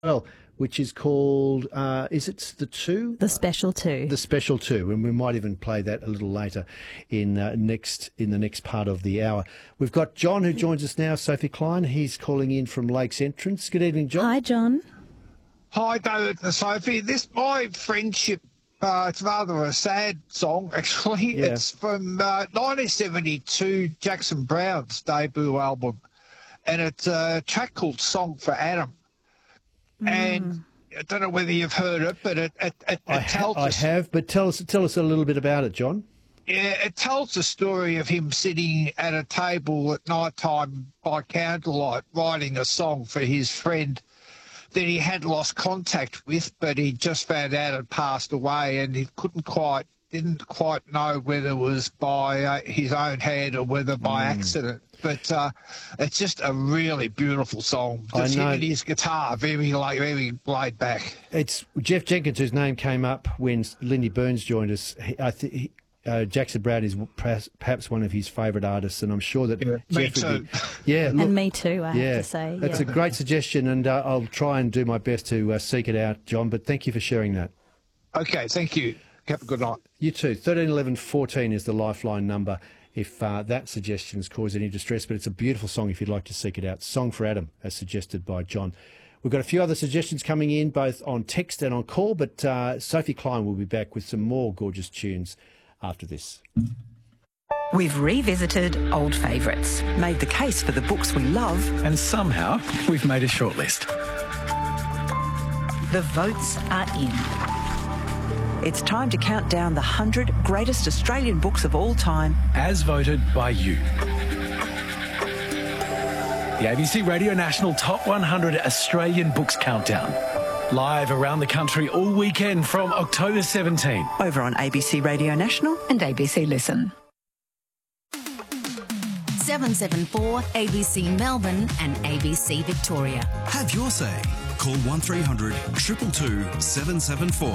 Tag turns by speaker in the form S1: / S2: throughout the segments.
S1: well, which is called, is it The Two?
S2: The Special Two.
S1: The Special Two, and we might even play that a little later in the next part of the hour. We've got John who joins us now, Sophie Klein. He's calling in from Lakes Entrance. Good evening, John.
S2: Hi, John.
S3: Hi, David and Sophie. My friendship, it's rather a sad song, actually.
S1: Yeah.
S3: It's from 1972, Jackson Browne's debut album, and it's a track called Song for Adam. And I don't know whether you've heard it, but it tells us...
S1: I have, but tell us a little bit about it, John.
S3: Yeah, it tells the story of him sitting at a table at night time by candlelight writing a song for his friend that he had lost contact with, but he just found out had passed away, and he didn't quite know whether it was by his own hand or whether by accident. But it's just a really beautiful song. Just him and his guitar, very laid back.
S1: It's Jeff Jenkins, whose name came up when Lindy Burns joined us. Jackson Browne is perhaps one of his favourite artists, and I'm sure that
S3: Me
S1: Jeff
S3: too.
S1: would be. Yeah, look,
S2: And me too, I have to say.
S1: That's a great suggestion, and I'll try and do my best to seek it out, John. But thank you for sharing that.
S3: Okay, thank you. Have a good night.
S1: You too. 13 11 14 is the lifeline number if that suggestion has caused any distress. But it's a beautiful song if you'd like to seek it out. Song for Adam, as suggested by John. We've got a few other suggestions coming in, both on text and on call. But Sophie Klein will be back with some more gorgeous tunes after this.
S4: We've revisited old favourites, made the case for the books we love,
S5: and somehow we've made a shortlist.
S4: the votes are in. It's time to count down the 100 greatest Australian books of all time.
S5: As voted by you. The ABC Radio National Top 100 Australian Books Countdown. Live around the country all weekend from October 17.
S4: Over on ABC Radio National and ABC Listen.
S6: 774 ABC Melbourne and ABC Victoria.
S7: Have your say. Call 1300 222 774.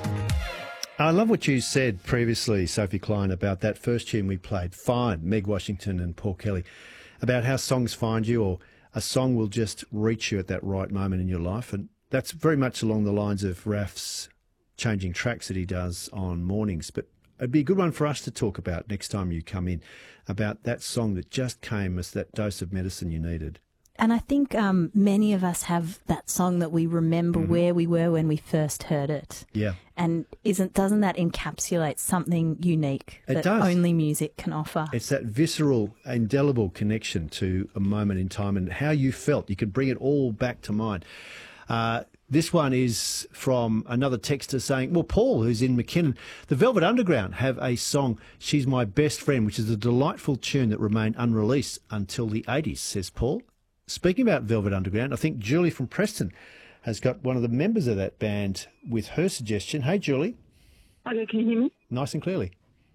S1: I love what you said previously, Sophie Klein, about that first tune we played, Fine, Meg Washington and Paul Kelly, about how songs find you, or a song will just reach you at that right moment in your life. And that's very much along the lines of Raf's changing tracks that he does on mornings. But it'd be a good one for us to talk about next time you come in, about that song that just came as that dose of medicine you needed.
S2: And I think many of us have that song that we remember where we were when we first heard it.
S1: Yeah.
S2: And doesn't that encapsulate something unique that only music can offer?
S1: It's that visceral, indelible connection to a moment in time and how you felt. You could bring it all back to mind. This one is from another texter saying, well, Paul, who's in McKinnon, the Velvet Underground have a song, She's My Best Friend, which is a delightful tune that remained unreleased until the 80s, says Paul. Speaking about Velvet Underground, I think Julie from Preston has got one of the members of that band with her suggestion. Hey, Julie.
S8: Hello, can you hear me?
S1: Nice and clearly.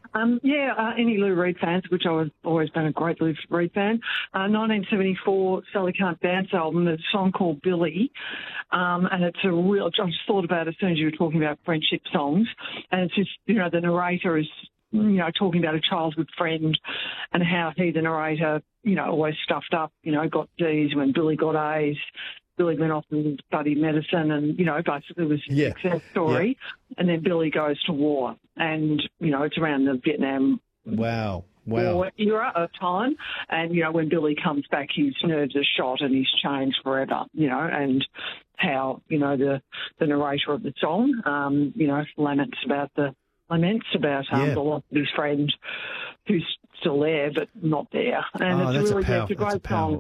S8: Any Lou Reed fans, which I've always been a great Lou Reed fan. 1974 Sally Can't Dance album, there's a song called Billy, and it's a real, I just thought about it as soon as you were talking about friendship songs, and it's just, the narrator is, talking about a childhood friend and how he, the narrator, always stuffed up, got D's when Billy got A's. Billy went off and studied medicine and, basically it was a success story. Yeah. And then Billy goes to war and, it's around the Vietnam
S1: war
S8: era of time. And, when Billy comes back, his nerves are shot and he's changed forever, and how, the narrator of the song, laments about the loss of his friend who's still there but not there. And it's a great song.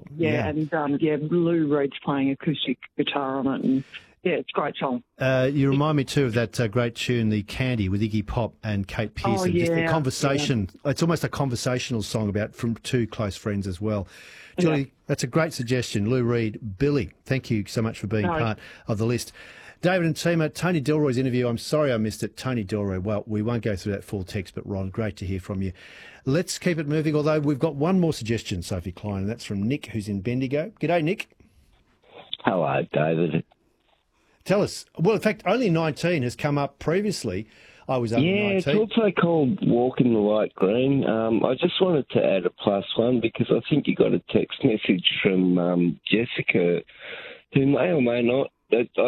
S8: Lou Reed's playing acoustic guitar on it, and it's a great song.
S1: You remind me too of that great tune, The Candy, with Iggy Pop and Kate Pearson. Just the conversation. Yeah. It's almost a conversational song from two close friends as well. Julie, that's a great suggestion. Lou Reed, Billy, thank you so much for being part of the list. David and Tima, Tony Delroy's interview, I'm sorry I missed it. Tony Delroy, well, we won't go through that full text, but Ron, great to hear from you. Let's keep it moving, although we've got one more suggestion, Sophie Klein, and that's from Nick, who's in Bendigo. G'day, Nick.
S9: Hello, David.
S1: Tell us. Well, in fact, only 19 has come up previously. I was under 19.
S9: It's also called Walking the Light Green. I just wanted to add a +1 because I think you got a text message from Jessica, who may or may not I